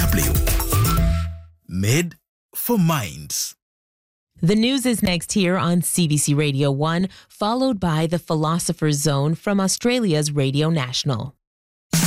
Made for Minds. The news is next here on CBC Radio 1, followed by the Philosopher's Zone from Australia's Radio National.